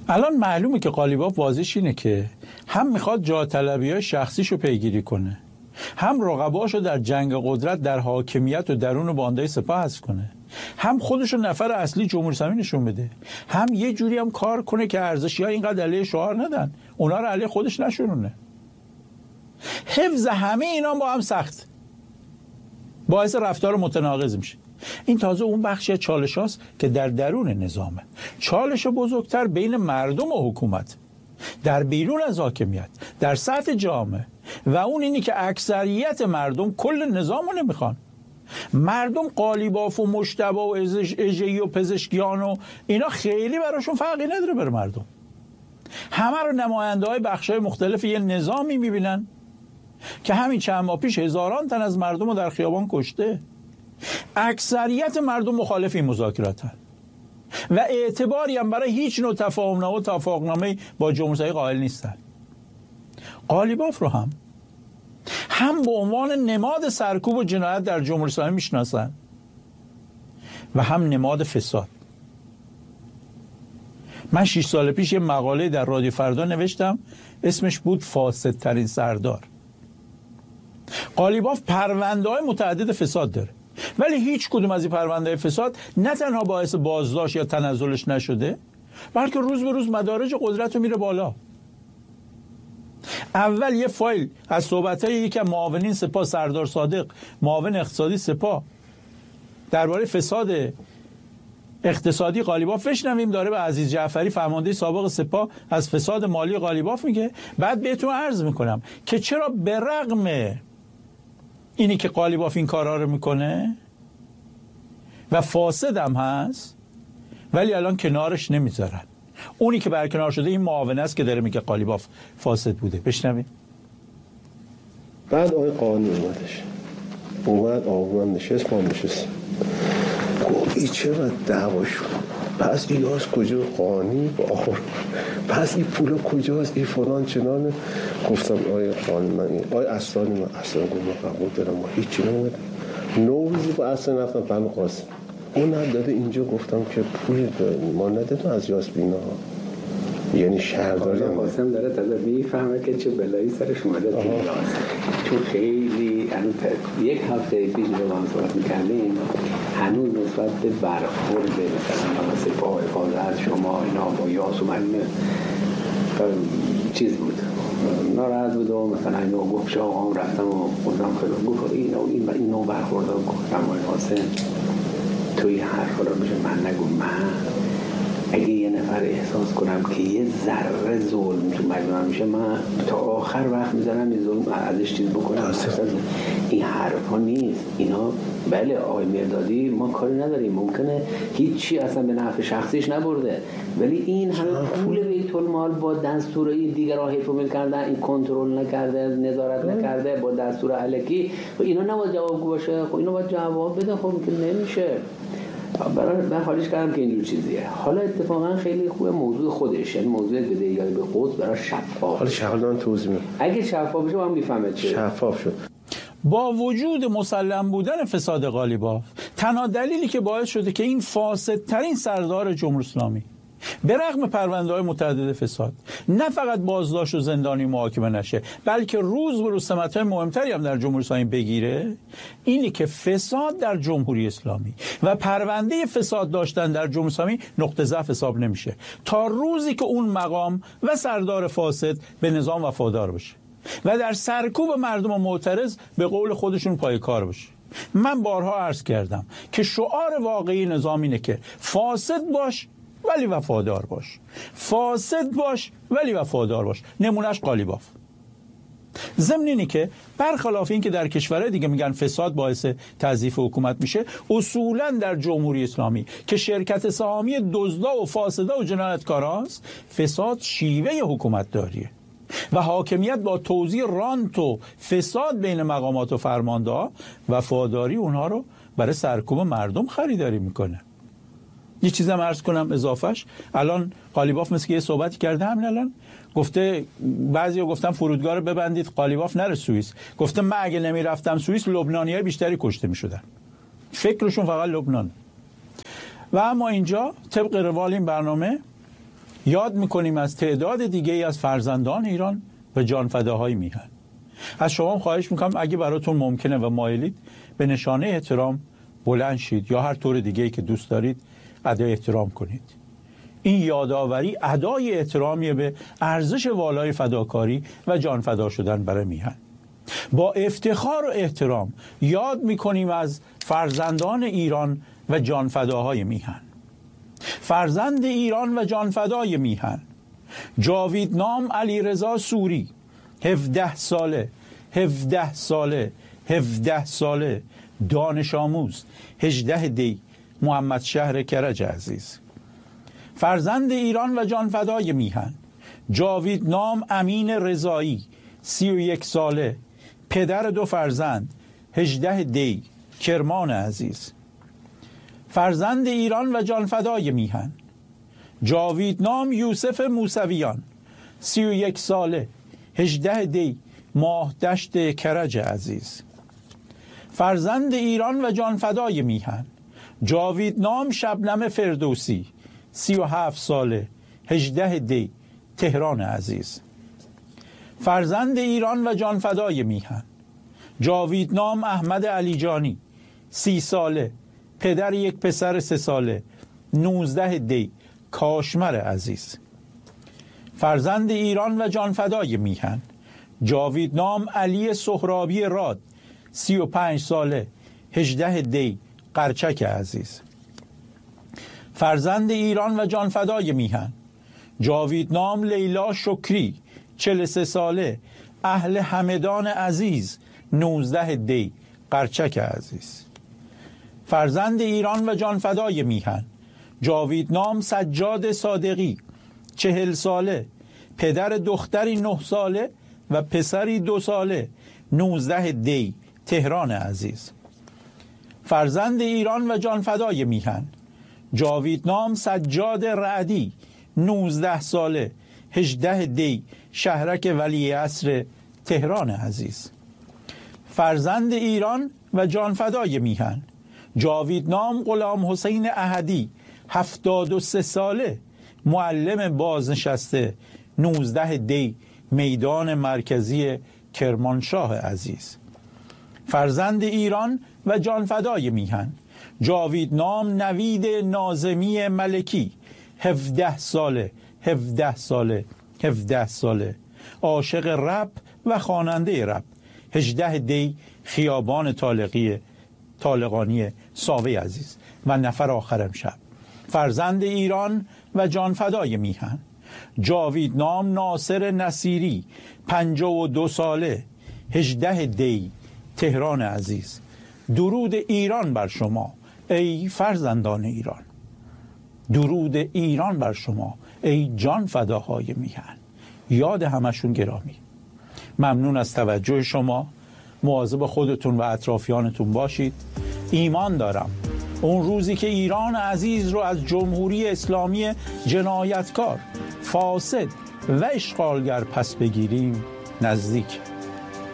الان معلومه که قالیباف واضحش اینه که هم میخواد جاه طلبی‌های شخصیشو پیگیری کنه، هم رقباشو در جنگ قدرت در حاکمیت و درون باندهای سپاه حذف کنه، هم خودشو نفر اصلی جمهوری اسلامی نشون بده، هم یه جوری هم کار کنه که ارزشی‌ها اینقدر علیه شعار ندن، اونا رو علیه خودش نشونونه. حفظ همه اینا با هم سخت، باعث رفتار متناقض میشه. این تازه اون بخشی چالش هاست که در درون نظامه. چالش بزرگتر بین مردم و حکومت، در بیرون از حاکمیت، در سطح جامعه، و اون اینی که اکثریت مردم کل نظامو نمیخوان. مردم قالیباف و مجتبی و اژه‌ای و پزشکیان و اینا خیلی براشون فرقی نداره بر مردم. همه رو نماینده های بخشای مختلف یه نظامی میبینن که همین چند ماه پیش هزاران تن از مردم رو در خیابان کشته. اکثریت مردم مخالف این مذاکراتن و اعتباری هم برای هیچ نوع تفاهم‌نامه و توافقنامه با جمهوری اسلامی قائل نیستن. قالیباف رو هم به عنوان نماد سرکوب و جنایت در جمهوری اسلامی میشناسن و هم نماد فساد. من 6 سال پیش یه مقاله در رادیو فردا نوشتم، اسمش بود فاسدترین سردار. قالیباف پرونده‌های متعدد فساد داره، ولی هیچ کدوم از این پرونده فساد نه تنها باعث بازداشت یا تنزلش نشده، بلکه روز به روز مدارج قدرت رو میره بالا. اول یه فایل از صحبت‌های یکی از معاونین سپاه، سردار صادق، معاون اقتصادی سپاه، درباره فساد اقتصادی قالیباف بشنویم. داره به عزیز جعفری فرمانده سابق سپاه از فساد مالی قالیباف میگه. بعد بهتون عرض میکنم که چرا به رغم اینی که قالیباف این کارا رو میکنه و فاسد هم هست، ولی الان کنارش نمیذارن. اونی که برکنار شده این معاون است که داره میگه قالیباف فاسد بوده. بشنویم. بعد آقای قانی اومد آقا نشست، ما نشست، گفت این چقدر دعوا شد، پس این هاست کجا قانی با آخر، پس این پولا کجاست، این فلان چنانه. گفتم آقای قانی من آقای اصلانی، من اصلا گفت من قبول دارم، ما هیچی نمید نوزی با اصلا نفتم پنو قاسم اون هم داده اینجا. گفتم که پول ما ندادم از یاسبینا، یعنی شهرداری هم قاسم داره تازه میفهمه که چه بلایی سرش اومده تو چون خیلی یک هفته پیش رو هم صحبت میکردیم، هنوز نسبت به برخورد مثلا سپاه حفاظت شما اینا با یاس و چیز بود، ناراحت بود و مثلا اینو گفت آقام رفتم و خودم خیلی گفت این نوع برخورد رو گفتم آقای قاسم توی حرف رو میشه من نگو، من اگه یه نفر احساس کنم که یه ذره ظلم تو مجموعه میشه، من تا آخر وقت میذارم این ظلم ازش چیز بکنم. این حرف ها نیست اینا. بله آقای مردادی ما کاری نداریم، ممکنه هیچی اصلا به نفع شخصیش نبرده، ولی این همه پول بیت المال با دستورهای دیگر راه حفظ کردن، این کنترل نکرده، نظارت نکرده، با دستور الکی، اینا نباید جوابگو باشه. خب اینو باید جواب بده. خب که نمیشه. من حالیش کردم که اینجور چیزیه. حالا اتفاقا خیلی خوبه موضوع خودش، یعنی موضوع بدهیاری به قدس برای شفاف. حالا شغلان توضیح میدم. اگه شفاف بشه هم میفهمه چه. شفاف شد. با وجود مسلم بودن فساد قالیباف، تنها دلیلی که باعث شده که این فاسدترین سردار جمهوری اسلامی به رغم پرونده‌های متعدد فساد نه فقط بازداشت و زندانی محاکمه نشه، بلکه روز به روز سمت‌های مهمتری هم در جمهوری اسلامی بگیره، اینی که فساد در جمهوری اسلامی و پرونده فساد داشتن در جمهوری اسلامی نقطه ضعف حساب نمیشه تا روزی که اون مقام و سردار فاسد به نظام وفادار باشه و در سرکوب مردم معترض به قول خودشون پای کار باشه. من بارها عرض کردم که شعار واقعی نظام اینه که فاسد باش ولی وفادار باش، فاسد باش ولی وفادار باش. نمونهش قالیباف. ضمن اینی که برخلاف این که در کشورهای دیگه میگن فساد باعث تضعیف حکومت میشه، اصولا در جمهوری اسلامی که شرکت سهامی دزدا و فاسدا و جنایتکاراست، فساد شیوه حکومت داریه و حاکمیت با توزیع رانت و فساد بین مقامات و فرمانده‌ها وفاداری اونها رو برای سرکوب مردم خریداری میکنه. یه چیزم عرض کنم اضافهش، الان قالیباف مثل که یه صحبتی کرده همین الان گفته، بعضیا گفتن فرودگاه رو ببندید قالیباف نره سوئیس، گفته من اگه نمیرفتم سوئیس لبنانیای بیشتری کشته میشدن، فکرشون فقط لبنان. و اما اینجا طبق روال این برنامه یاد میکنیم از تعداد دیگه از فرزندان ایران و جانفداهای میهن. از شما خواهش میکنم اگه براتون ممکنه و مایلید به نشانه احترام بلند شید یا هر طور دیگه‌ای که دوست دارید ادای احترام کنید. این یادآوری ادای احترامی به ارزش والای فداکاری و جان فدا شدن برای میهن. با افتخار و احترام یاد میکنیم از فرزندان ایران و جان فداهای میهن. فرزند ایران و جان فدای میهن: جاویدنام علیرضا سوری، 17 ساله، دانش آموز، 18 دی، محمد شهر کرج عزیز. فرزند ایران و جان فدای میهن: جاویدنام امین رضایی، 31 ساله، پدر 2 فرزند، 18 دی، کرمان عزیز. فرزند ایران و جان فدای میهن: جاویدنام یوسف موسویان، 31 ساله، 18 دی، ماهدشت کرج عزیز. فرزند ایران و جان فدای میهن: جاویدنام شبنم فردوسی، 37 ساله، 18 دی، تهران عزیز. فرزند ایران و جان فدای میهن: جاویدنام احمد علیجانی، 30 ساله، پدر 1 پسر 3 ساله، 19 دی، کاشمر عزیز. فرزند ایران و جان فدای میهن: جاویدنام علی سهرابی راد، 35 ساله، 18 دی، قرچک عزیز. فرزند ایران و جان فدای میهن: جاویدنام لیلا شکری، 43 ساله، اهل همدان عزیز، 19 دی، قرچک عزیز. فرزند ایران و جان فدای میهن: جاویدنام سجاد صادقی، 40 ساله، پدر دختری 9 ساله و پسری 2 ساله، 19 دی، تهران عزیز. فرزند ایران و جان فدای میهن: جاویدنام سجاد رعدی، 19 ساله، 18 دی، شهرک ولیعصر تهران عزیز. فرزند ایران و جان فدای میهن: جاویدنام غلام حسین احدی، 73 ساله، معلم بازنشسته، 19 دی، میدان مرکزی کرمانشاه عزیز. فرزند ایران و جان فدای میهن: جاویدنام نوید ناظمی ملکی، 17 ساله، عاشق رپ و خواننده رپ، 18 دی، خیابان طالقانی ساوه عزیز. و نفر آخر امشب: فرزند ایران و جان فدای میهن: جاویدنام ناصر نصیری، 52 ساله، 18 دی، تهران عزیز. درود ایران بر شما ای فرزندان ایران. درود ایران بر شما ای جان فداهای میهن. یاد همشون گرامی. ممنون از توجه شما. مواظب خودتون و اطرافیانتون باشید. ایمان دارم اون روزی که ایران عزیز رو از جمهوری اسلامی جنایتکار، فاسد و اشغالگر پس بگیریم نزدیک.